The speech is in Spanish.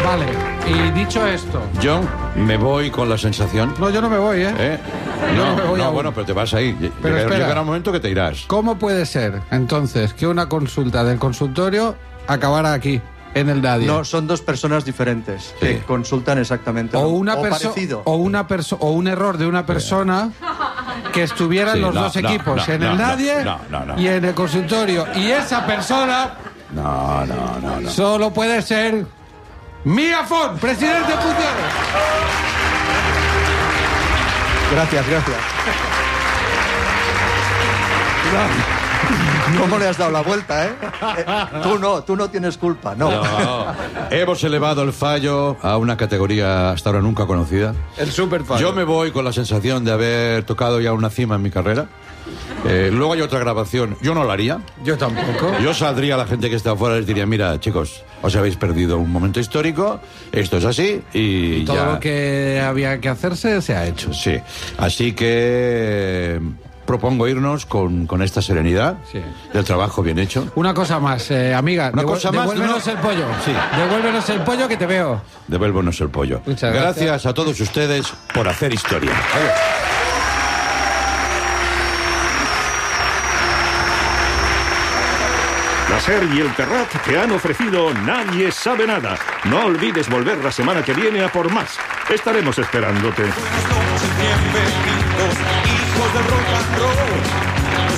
Vale, y dicho esto... Yo me voy con la sensación... No, yo no me voy, ¿eh? Yo no me voy aún. Bueno, pero te vas ahí. Pero Llegará un momento que te irás. ¿Cómo puede ser, entonces, que una consulta del consultorio acabara aquí, en el Nadie? No, son dos personas diferentes que consultan exactamente parecido. O un error de una persona que estuvieran los dos equipos, en el Nadie y en el consultorio. Y esa persona... No. Solo puede ser Mía Font, presidente en funciones. Gracias. ¿Cómo le has dado la vuelta, eh? Tú no tienes culpa, no. Hemos elevado el fallo a una categoría hasta ahora nunca conocida. El super fallo. Yo me voy con la sensación de haber tocado ya una cima en mi carrera. Luego hay otra grabación. Yo no la haría. Yo tampoco. Yo saldría a la gente que está afuera y les diría, mira, chicos, os habéis perdido un momento histórico, esto es así y todo ya... lo que había que hacerse se ha hecho. Sí, así que propongo irnos con esta serenidad del trabajo bien hecho. Una cosa más, amiga, devuélvenos el pollo. Sí. Devuélvenos el pollo que te veo. Devuélvenos el pollo. Muchas gracias a todos ustedes por hacer historia. Adiós. La SER y el Terrat te han ofrecido Nadie sabe nada. No olvides volver la semana que viene a por más. Estaremos esperándote. Buenas noches, bienvenidos, hijos del rock and roll.